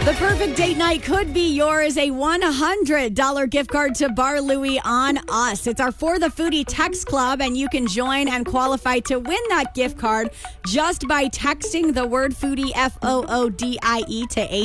The perfect date night could be yours. A $100 gift card to Bar Louie on us. It's our For the Foodie Text Club, and you can join and qualify to win that gift card just by texting the word foodie, FOODIE, to